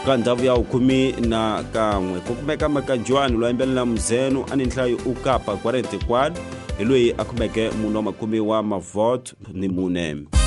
ka ndhawu ya 11 ku kumeka Makanjwani loyi yimbelela Mzenu ani nhlayo ukapa 44 hi loyi a kumeke muno 10 wa mavoto ni mune.